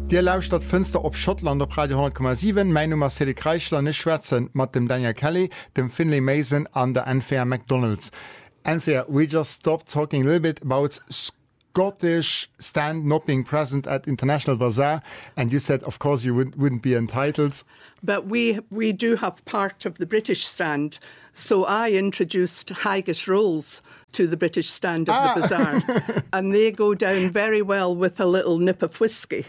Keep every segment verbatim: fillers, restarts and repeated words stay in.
Dir lauscht dat Fenster op Schottland op Radio hundert Komma sieben. Mein Nummer ist Cedric Reichler, ne schwätzen mat dem Daniel Kelly, dem Finlay Mason an der Anfair McDonald's. Anfair, we just stopped talking a little bit about Scottish stand not being present at International Bazaar, and you said, of course, you wouldn't, wouldn't be entitled. But we we do have part of the British stand. So I introduced haggis rolls to the British stand of ah. the bazaar, and they go down very well with a little nip of whiskey.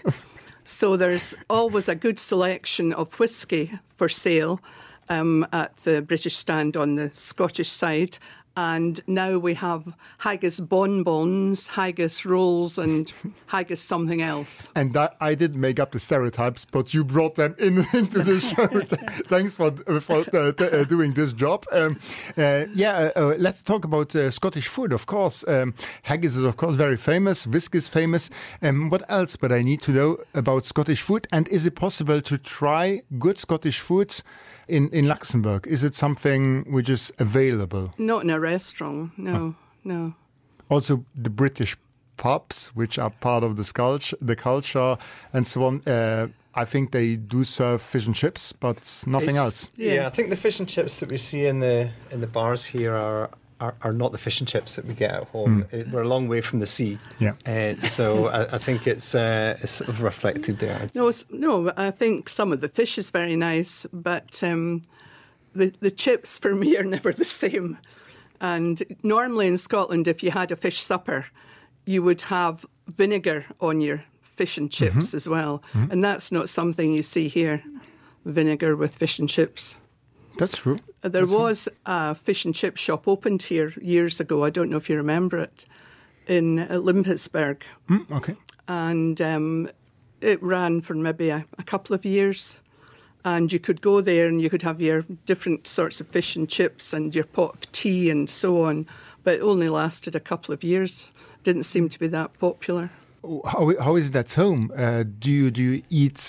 So there's always a good selection of whiskey for sale um, at the British stand on the Scottish side. And now we have haggis bonbons, haggis rolls, and haggis something else. And that, I didn't make up the stereotypes, but you brought them in, into the show. Thanks for, for uh, uh, doing this job. Um, uh, yeah, uh, uh, let's talk about uh, Scottish food, of course. Um, haggis is, of course, very famous. Whiskey is famous. Um, what else would I need to know about Scottish food? And is it possible to try good Scottish foods in, in Luxembourg? Is it something which is available? Not in a restaurant, no, oh. no. Also, the British pubs, which are part of the culture, the culture and so on, uh, I think they do serve fish and chips, but nothing it's, else. Yeah. yeah, I think the fish and chips that we see in the in the bars here are are, are not the fish and chips that we get at home. Mm. It, we're a long way from the sea. Yeah. Uh, so I, I think it's, uh, it's sort of reflected there. No, no, I think some of the fish is very nice, but um, the, the chips for me are never the same. And normally in Scotland, if you had a fish supper, you would have vinegar on your fish and chips mm-hmm. as well. Mm-hmm. And that's not something you see here, vinegar with fish and chips. That's true. There That's was true. a fish and chip shop opened here years ago. I don't know if you remember it, in Limpetsburg. Mm, okay. And um, it ran for maybe a, a couple of years. And you could go there and you could have your different sorts of fish and chips and your pot of tea and so on. But it only lasted a couple of years. Didn't seem to be that popular. How, how is it at home? Uh, do you do you eat?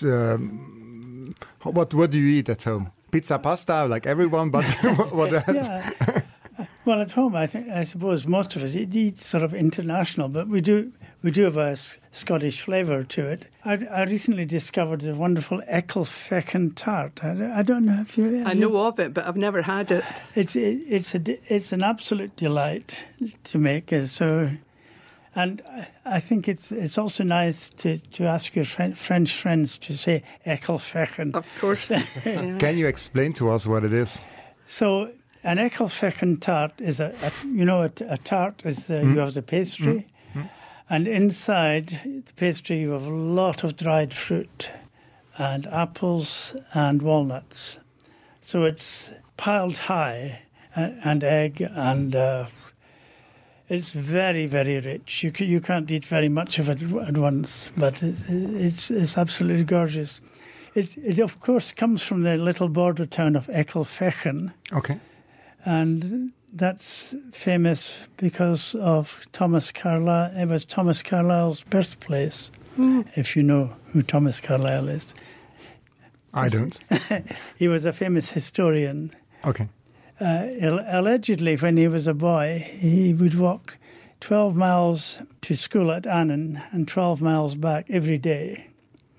Um, what what do you eat at home? Pizza, pasta, like everyone, but what else? Yeah. Well, at home, I think I suppose most of us eat sort of international, but we do we do have a S- Scottish flavour to it. I, I recently discovered the wonderful Ecclefechan tart. I, I don't know if you. I know of it, but I've never had it. It's it, it's a it's an absolute delight to make. So, and I think it's it's also nice to, to ask your fr- French friends to say Ecclefechan. Of course. Yeah. Can you explain to us what it is? So. An Ecclefechan tart is a, a you know, a, a tart is uh, mm. you have the pastry, mm. and inside the pastry you have a lot of dried fruit, and apples and walnuts. So it's piled high, and, and egg, and uh, it's very very rich. You can, you can't eat very much of it at once, but it, it's it's absolutely gorgeous. It it of course comes from the little border town of Ecclefechan. Okay. And that's famous because of Thomas Carlyle. It was Thomas Carlyle's birthplace, mm. if you know who Thomas Carlyle is. I don't. He was a famous historian. Okay. Uh, allegedly, when he was a boy, he would walk twelve miles to school at Annan and twelve miles back every day.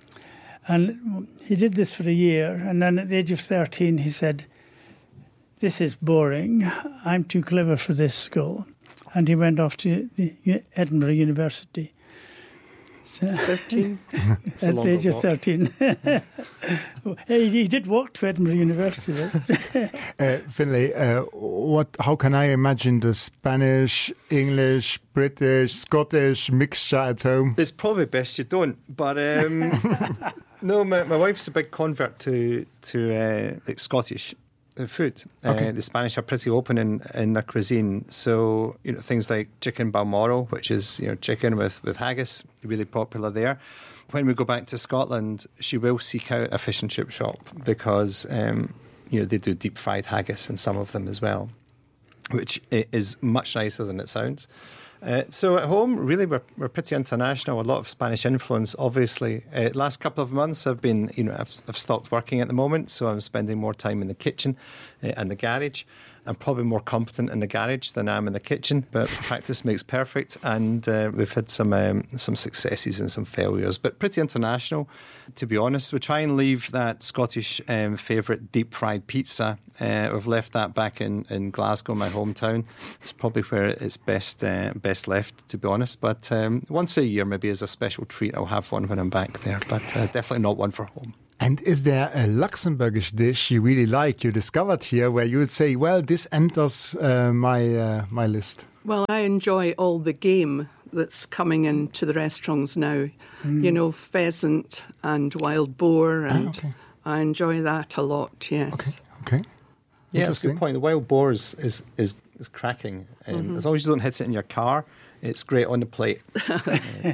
And he did this for a year, and then at the age of thirteen he said, "This is boring. I'm too clever for this school." And he went off to the Edinburgh University. So, thirteen? At the age of thirteen. he, he did walk to Edinburgh University. uh, Finlay, uh, what? How can I imagine the Spanish, English, British, Scottish mixture at home? It's probably best you don't. But um, no, my, my wife's a big convert to, to uh, like Scottish food. Okay. Uh, the Spanish are pretty open in, in their cuisine. So, you know, things like chicken balmoral, which is, you know, chicken with, with haggis, really popular there. When we go back to Scotland, she will seek out a fish and chip shop because, um, you know, they do deep fried haggis in some of them as well, which is much nicer than it sounds. Uh, so at home, really, we're we're pretty international. A lot of Spanish influence, obviously. Uh, last couple of months, I've been, you know, I've, I've stopped working at the moment, so I'm spending more time in the kitchen uh, and the garage. I'm probably more competent in the garage than I am in the kitchen, but practice makes perfect. And uh, we've had some um, some successes and some failures, but pretty international, to be honest. We try and leave that Scottish um, favourite deep fried pizza. Uh, we've left that back in, in Glasgow, my hometown. It's probably where it's best uh, best left, to be honest. But um, once a year, maybe as a special treat, I'll have one when I'm back there. But uh, definitely not one for home. And is there a Luxembourgish dish you really like, you discovered here, where you would say, well, this enters uh, my uh, my list? Well, I enjoy all the game that's coming into the restaurants now. Mm. You know, pheasant and wild boar, and oh, okay. I enjoy that a lot, yes. Okay, okay. Yeah, that's a good point. The wild boar is, is, is, is cracking. Um, mm-hmm. As long as you don't hit it in your car, it's great on the plate. I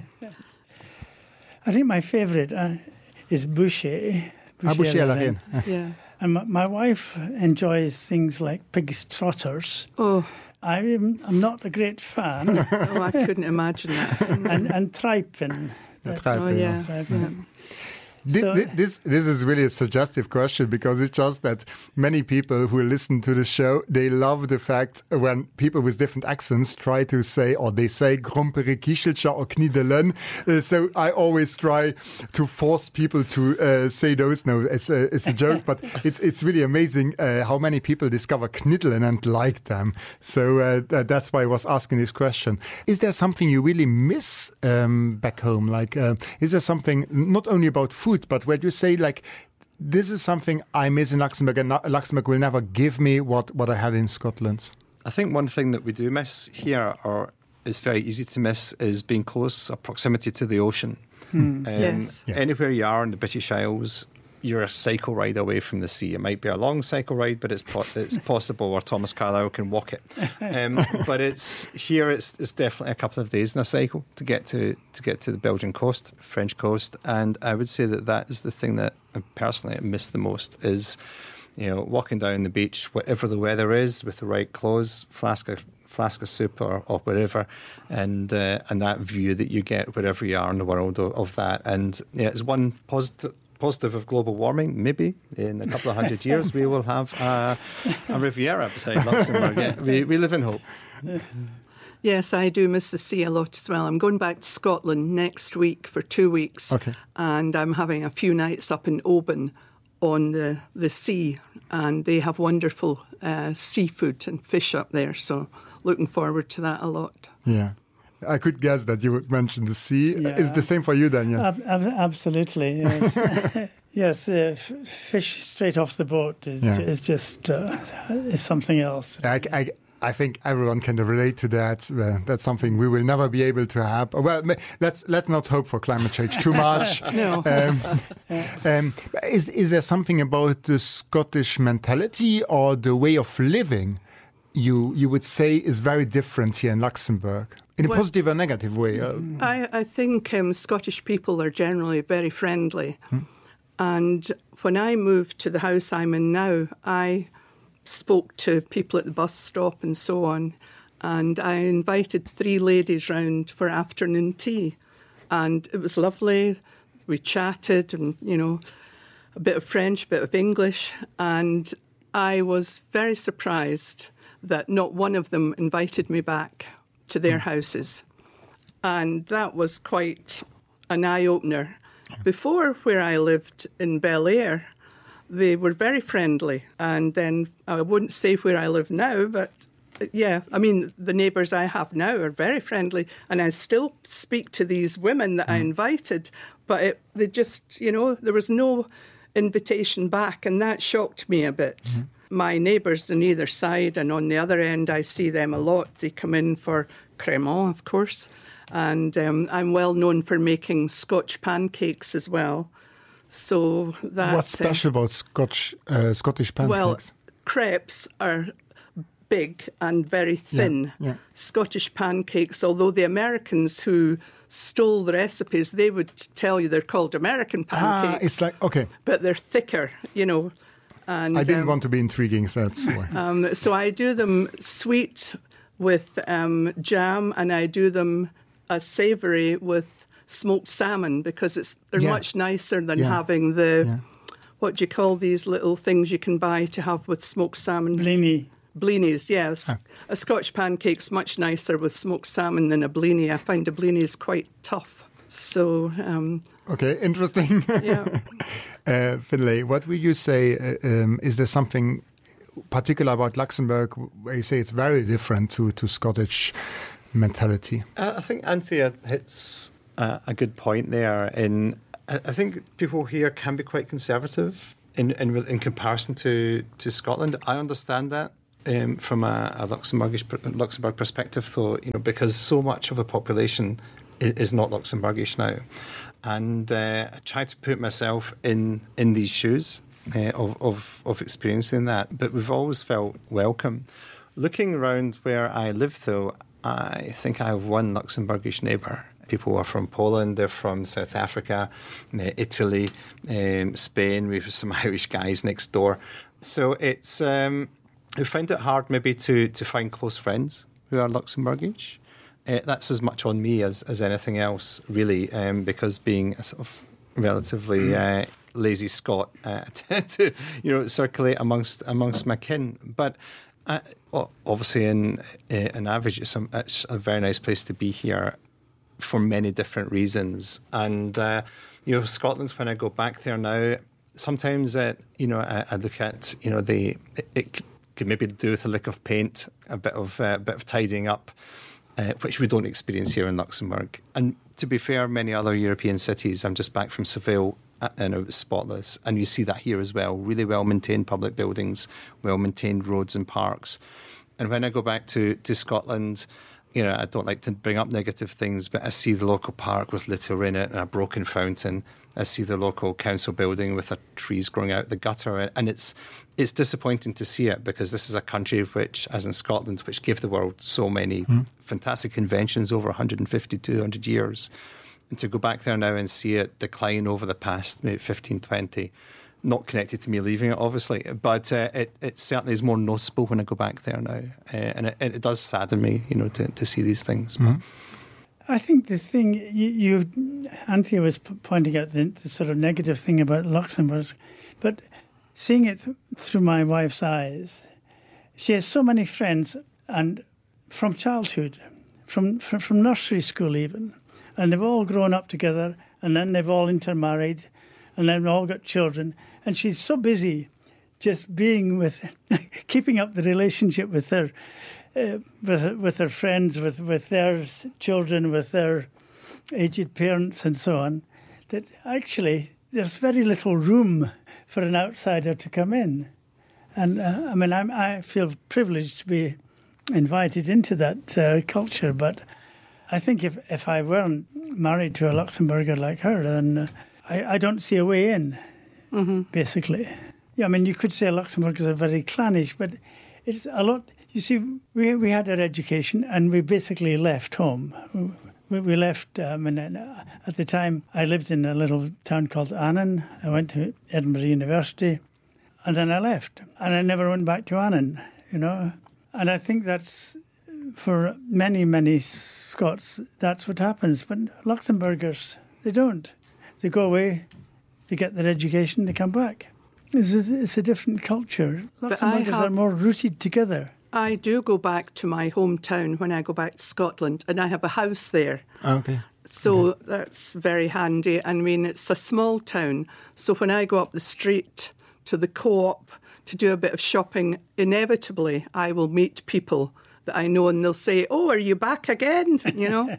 think my favourite... Uh, is boucher. Boucher, boucher à la reine. Yeah. And my, my wife enjoys things like pig's trotters. Oh. I'm, I'm not a great fan. Oh, I couldn't imagine that. and and tripen. Oh, yeah. Tripen. yeah. This, So- this this is really a suggestive question, because it's just that many people who listen to the show, they love the fact when people with different accents try to say, or they say grompere kiecheltje or knidelen. Uh, so I always try to force people to uh, say those. No, it's a, it's a joke, but it's it's really amazing uh, how many people discover knidelen and like them. So uh, th- that's why I was asking this question. Is there something you really miss um, back home? Like, uh, is there something not only about food, but where you say, like, this is something I miss in Luxembourg, and Luxembourg will never give me what, what I had in Scotland? I think one thing that we do miss here, or is very easy to miss, is being close, or proximity to the ocean. Mm. Um, yes. Yeah. Anywhere you are in the British Isles, you're a cycle ride away from the sea. It might be a long cycle ride, but it's po- it's possible, or Thomas Carlyle can walk it. Um, but it's here. It's it's definitely a couple of days in a cycle to get to to get to the Belgian coast, French coast, and I would say that that is the thing that I personally miss the most. Is, you know, walking down the beach, whatever the weather is, with the right clothes, flask of flask of soup or, or whatever, and uh, and that view that you get wherever you are in the world of, of that. And yeah, it's one positive. Positive of global warming, maybe in a couple of hundred years we will have uh, a Riviera beside Luxembourg. Yeah, we, we live in hope. Yes, I do miss the sea a lot as well. I'm going back to Scotland next week for two weeks. Okay. And I'm having a few nights up in Oban on the, the sea, and they have wonderful uh, seafood and fish up there. So looking forward to that a lot. Yeah. I could guess that you would mention the sea. Yeah. Is the same for you, Daniel? Ab- ab- absolutely, yes. Yes, uh, f- fish straight off the boat is, Yeah. is just uh, is something else. I, I, I think everyone can relate to that. Uh, that's something we will never be able to have. Well, ma- let's let's not hope for climate change too much. No. Um, um, is is there something about the Scottish mentality or the way of living you you would say is very different here in Luxembourg, in a Well, positive or negative way? Uh, I, I think um, Scottish people are generally very friendly. Hmm. And when I moved to the house I'm in now, I spoke to people at the bus stop and so on. And I invited three ladies round for afternoon tea. And it was lovely. We chatted and, you know, a bit of French, a bit of English. And I was very surprised that not one of them invited me back to their mm. houses. And that was quite an eye-opener. Before, where I lived in Bel Air, they were very friendly. And then I wouldn't say where I live now, but yeah, I mean, the neighbours I have now are very friendly. And I still speak to these women that mm. I invited, but it, they just, you know, there was no invitation back. And that shocked me a bit. Mm. My neighbours on either side, and on the other end, I see them a lot. They come in for crémant, of course. And um, I'm well known for making Scotch pancakes as well. So that, What's special uh, about Scotch uh, Scottish pancakes? Well, crepes are big and very thin. Yeah, yeah. Scottish pancakes, although the Americans who stole the recipes, they would tell you they're called American pancakes. Ah, it's like, okay. But they're thicker, you know. And, I didn't um, want to be intriguing, so that's why. Um, so I do them sweet with um, jam, and I do them as savoury with smoked salmon, because it's they're yeah. much nicer than yeah. having the, yeah. what do you call these little things you can buy to have with smoked salmon? Blini. Blinis, yes. Ah. A Scotch pancake's much nicer with smoked salmon than a blinie. I find a blinie is quite tough. So, um, okay, interesting. Yeah. uh, Finlay, what would you say? Uh, um, is there something particular about Luxembourg where you say it's very different to, to Scottish mentality? Uh, I think Anthea hits uh, a good point there. In I, I think people here can be quite conservative in in, in comparison to, to Scotland. I understand that. Um, from a, a Luxembourgish Luxembourg perspective, though, you know, because so much of the population is, is not Luxembourgish now, and uh, I try to put myself in in these shoes uh, of, of of experiencing that. But we've always felt welcome. Looking around where I live, though, I think I have one Luxembourgish neighbour. People are from Poland, they're from South Africa, uh, Italy, um, Spain. We have some Irish guys next door, so it's. Um, We find it hard maybe to, to find close friends who are Luxembourgish. Uh, that's as much on me as, as anything else, really, um, because being a sort of relatively uh, lazy Scot, uh, to, to you know circulate amongst amongst my kin. But uh, obviously, in uh, an average, it's a, it's a very nice place to be here for many different reasons. And uh, you know, Scotland's when I go back there now, sometimes uh, you know I, I look at you know the it, it could maybe do with a lick of paint, a bit of uh, bit of tidying up, uh, which we don't experience here in Luxembourg. And to be fair, many other European cities, I'm just back from Seville, and it was spotless. And you see that here as well, really well-maintained public buildings, well-maintained roads and parks. And when I go back to, to Scotland, you know, I don't like to bring up negative things, but I see the local park with litter in it and a broken fountain. I see the local council building with the trees growing out the gutter, and it's it's disappointing to see it because this is a country which, as in Scotland, which gave the world so many mm. fantastic inventions over one hundred fifty, two hundred years. And to go back there now and see it decline over the past maybe fifteen, twenty, not connected to me leaving it, obviously, but uh, it, it certainly is more noticeable when I go back there now. Uh, and it, it does sadden me, you know, to, to see these things. Mm. I think the thing, you, you Anthea was p- pointing out the, the sort of negative thing about Luxembourg, but seeing it th- through my wife's eyes, she has so many friends, and from childhood, from, from, from nursery school even, and they've all grown up together, and then they've all intermarried, and then all got children, and she's so busy just being with, keeping up the relationship with her, uh, with with her friends, with, with their children, with their aged parents and so on, that actually there's very little room for an outsider to come in. And uh, I mean, I'm, I feel privileged to be invited into that uh, culture, but I think if, if I weren't married to a Luxembourger like her, then uh, I, I don't see a way in, mm-hmm. basically. Yeah, I mean, you could say Luxembourgers are very clannish, but it's a lot. You see, we we had our education and we basically left home. We, we left, um, and uh, at the time I lived in a little town called Annan. I went to Edinburgh University and then I left. And I never went back to Annan, you know. And I think that's, for many, many Scots, that's what happens. But Luxembourgers, they don't. They go away, they get their education, they come back. It's a, it's a different culture. Luxembourgers have, are more rooted together. I do go back to my hometown when I go back to Scotland, and I have a house there. Okay. So okay. that's very handy. I mean, it's a small town, so when I go up the street to the co-op to do a bit of shopping, inevitably I will meet people that I know, and they'll say, "Oh, are you back again?" You know.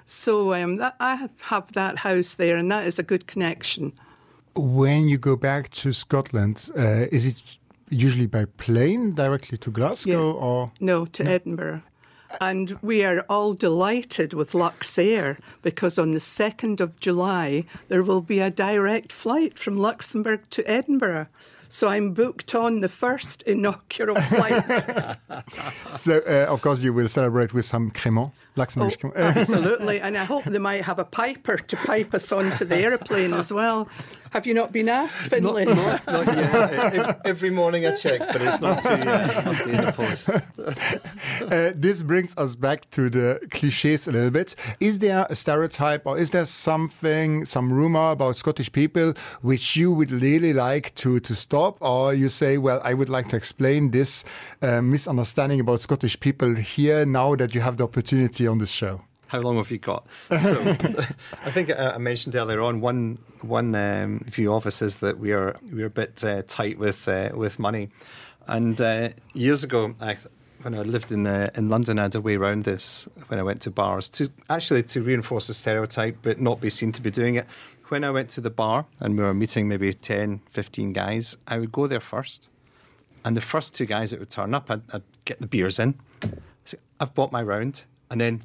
So um, that, I have that house there, and that is a good connection. When you go back to Scotland, uh, is it usually by plane directly to Glasgow, yeah. or no, to no. Edinburgh? And we are all delighted with Luxair because on the second of July there will be a direct flight from Luxembourg to Edinburgh. So I'm booked on the first inaugural flight. So, uh, of course, you will celebrate with some crémant. Laxmischke. Oh, absolutely. And I hope they might have a piper to pipe us onto the aeroplane as well. Have you not been asked, Finlay? Not, not, not yet. Every morning I check, but it's not through yet. It must be in the post. uh, this brings us back to the cliches a little bit. Is there a stereotype or is there something, some rumor about Scottish people which you would really like to, to stop? Or you say, well, I would like to explain this uh, misunderstanding about Scottish people here now that you have the opportunity on this show? How long have you got? So, I think I mentioned earlier on one one um, view of us is that we are we are a bit uh, tight with uh, with money, and uh, years ago, I, when I lived in uh, in London, I had a way around this when I went to bars to actually to reinforce the stereotype, but not be seen to be doing it. When I went to the bar and we were meeting maybe ten, fifteen guys, I would go there first, and the first two guys that would turn up, I'd, I'd get the beers in. So I've bought my round. And then